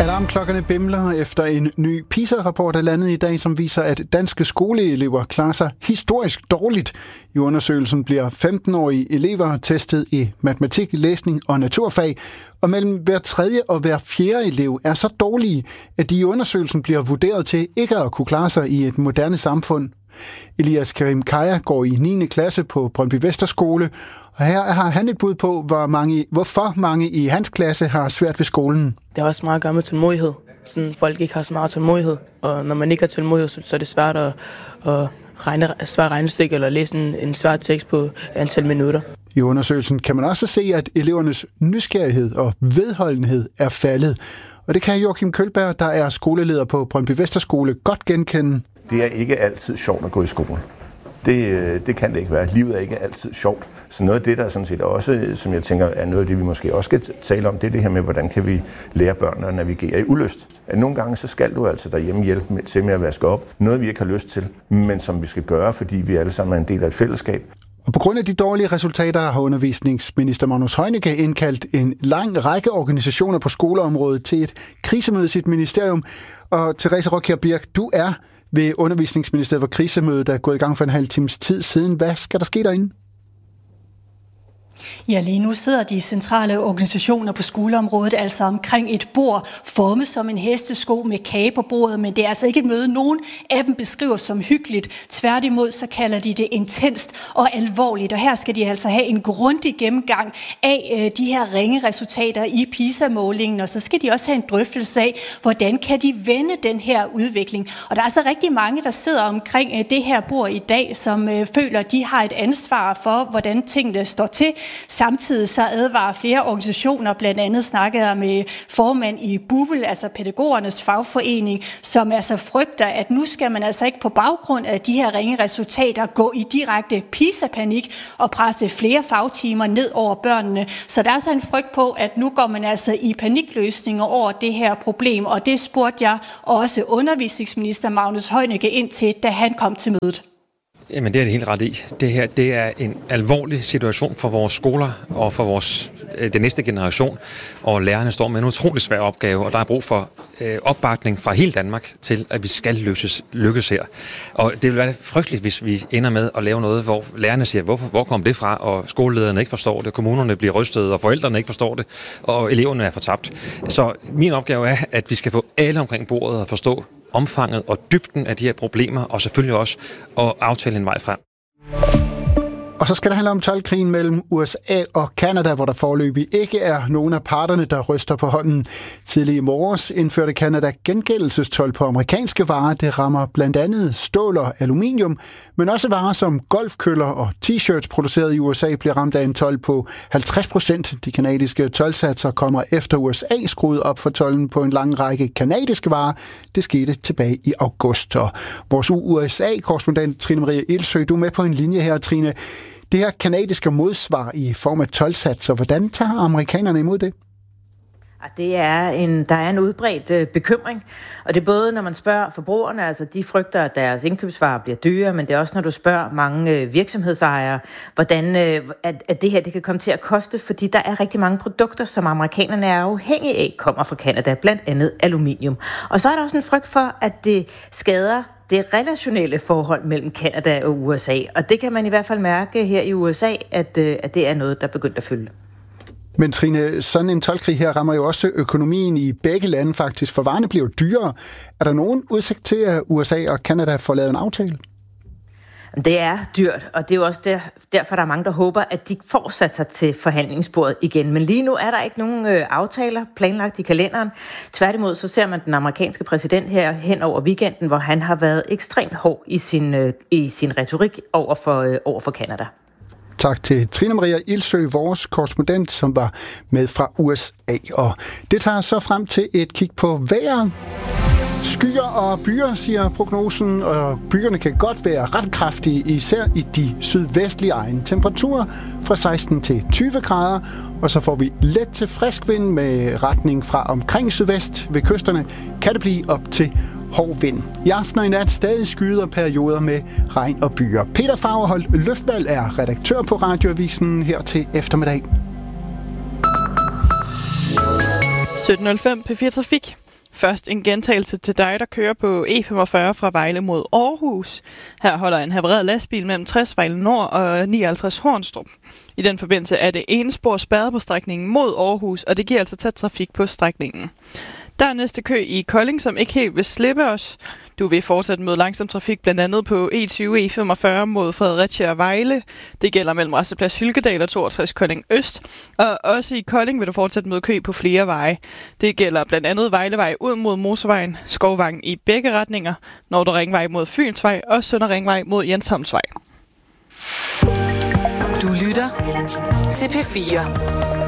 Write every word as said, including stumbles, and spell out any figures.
Alarmklokkerne bimler efter en ny PISA-rapport er landet i dag, som viser, at danske skoleelever klarer sig historisk dårligt. I undersøgelsen bliver femten-årige elever testet i matematik, læsning og naturfag, og mellem hver tredje og hver fjerde elev er så dårlige, at de i undersøgelsen bliver vurderet til ikke at kunne klare sig i et moderne samfund. Elias Karim Kaya går i niende klasse på Brøndby Vesterskole, og her har han et bud på, hvor mange, hvorfor mange i hans klasse har svært ved skolen. Det har også meget at gøre med tålmodighed. Sådan, folk ikke har så meget tålmodighed, og når man ikke har tålmodighed, så er det svært at, at regne svært regnestykke eller læse en, en svær tekst på antal minutter. I undersøgelsen kan man også se, at elevernes nysgerrighed og vedholdenhed er faldet. Og det kan Joachim Kølberg, der er skoleleder på Brøndby Vesterskole, godt genkende. Det er ikke altid sjovt at gå i skole. Det, det kan det ikke være. Livet er ikke altid sjovt. Så noget af det, der sådan set også, som jeg tænker, er noget af det, vi måske også skal tale om, det er det her med, hvordan kan vi lære børnene at navigere i ulyst. At nogle gange, så skal du altså derhjemme hjælpe med, til med at vaske op. Noget, vi ikke har lyst til, men som vi skal gøre, fordi vi alle sammen er en del af et fællesskab. Og på grund af de dårlige resultater har undervisningsminister Magnus Heunicke indkaldt en lang række organisationer på skoleområdet til et krisemøde i sit ministerium. Og Therese Rockjær Birk, du er ved undervisningsministeriet, hvor krisemødet er gået i gang for en halv times tid siden. Hvad skal der ske derinde? Ja, lige nu sidder de centrale organisationer på skoleområdet altså omkring et bord, formet som en hestesko med kage på bordet, men det er altså ikke et møde, nogen af dem beskriver som hyggeligt. Tværtimod så kalder de det intenst og alvorligt, og her skal de altså have en grundig gennemgang af øh, de her ringe resultater i PISA-målingen, og så skal de også have en drøftelse af, hvordan kan de vende den her udvikling. Og der er altså rigtig mange, der sidder omkring øh, det her bord i dag, som øh, føler, at de har et ansvar for, hvordan tingene står til. Samtidig så advarer flere organisationer, blandt andet snakkede jeg med formand i BUPL, altså pædagogernes fagforening, som altså frygter, at nu skal man altså ikke på baggrund af de her ringe resultater gå i direkte PISA-panik og presse flere fagtimer ned over børnene. Så der er altså en frygt på, at nu går man altså i panikløsninger over det her problem, og det spurgte jeg også undervisningsminister Magnus Heunicke ind til, da han kom til mødet. Jamen det er det helt ret i. Det her det er en alvorlig situation for vores skoler og for vores den næste generation, og lærerne står med en utrolig svær opgave, og der er brug for øh, opbakning fra hele Danmark til, at vi skal lykkes, lykkes her. Og det vil være frygteligt, hvis vi ender med at lave noget, hvor lærerne siger, hvorfor, hvor kom det fra, og skolelederne ikke forstår det, kommunerne bliver rystet, og forældrene ikke forstår det, og eleverne er fortabt. Så min opgave er, at vi skal få alle omkring bordet og forstå omfanget og dybden af de her problemer, og selvfølgelig også at aftale en vej frem. Og så skal det handle om toldkrigen mellem U S A og Canada, hvor der foreløbig ikke er nogen af parterne, der ryster på hånden. Tidlig i morges indførte Canada gengældelsestold på amerikanske varer. Det rammer blandt andet stål og aluminium, men også varer som golfkøller og t-shirts produceret i U S A bliver ramt af en told på halvtreds procent. De canadiske toldsatser kommer efter U S A skruede op for tolden på en lang række canadiske varer. Det skete tilbage i august. Og vores U S A-korrespondent Trine Marie Ilsø, du er med på en linje her, Trine. Det her kanadiske modsvar i form af toldsatser, hvordan tager amerikanerne imod det? Det er en, der er en udbredt øh, bekymring, og det er både, når man spørger forbrugerne, altså de frygter, at deres indkøbsvarer bliver dyre, men det er også, når du spørger mange øh, virksomhedsejere, hvordan øh, at, at det her det kan komme til at koste, fordi der er rigtig mange produkter, som amerikanerne er afhængige af, kommer fra Canada, blandt andet aluminium. Og så er der også en frygt for, at det skader det relationelle forhold mellem Canada og U S A, og det kan man i hvert fald mærke her i U S A, at, at det er noget, der er begyndt at fylde. Men Trine, sådan en toldkrig her rammer jo også økonomien i begge lande faktisk, for varerne bliver dyrere. Er der nogen udsigt til, at U S A og Canada får lavet en aftale? Det er dyrt, og det er jo også der, derfor, der er mange, der håber, at de får sat sig til forhandlingsbordet igen. Men lige nu er der ikke nogen øh, aftaler planlagt i kalenderen. Tværtimod så ser man den amerikanske præsident her hen over weekenden, hvor han har været ekstremt hård i sin, øh, i sin retorik over for, øh, over for Canada. Tak til Trine Maria Ilsø, vores korrespondent, som var med fra U S A. Og det tager så frem til et kig på vejret. Skyer og byer, siger prognosen, og byerne kan godt være ret kraftige, især i de sydvestlige egne. Temperaturer fra seksten til tyve grader, og så får vi let til frisk vind med retning fra omkring sydvest. Ved kysterne kan det blive op til hård vind. I aften og i nat stadig skyder perioder med regn og byer. Peter Fagerholt Løftvalg er redaktør på Radioavisen her til eftermiddag. sytten nul fem P fire Trafik. Først en gentagelse til dig, der kører på E femogfyrre fra Vejle mod Aarhus. Her holder en havareret lastbil mellem tres Vejle Nord og nioghalvtreds Hornstrup. I den forbindelse er det ene spor spærret på strækningen mod Aarhus, og det giver altså tæt trafik på strækningen. Der er næste kø i Kolding, som ikke helt vil slippe os. Du vil fortsat møde langsom trafik blandt andet på E tyve E femogfyrre mod Fredericia og Vejle. Det gælder mellem Rasteplads Hylkedal og toogtres Kolding Øst. Og også i Kolding vil du fortsat møde kø på flere veje. Det gælder blandt andet Vejlevej ud mod Motorvejen, Skovvangen i begge retninger, Nordre Ringvej mod Fynsvej og Søndre Ringvej mod Jensholmsvej. Du lytter til P fire.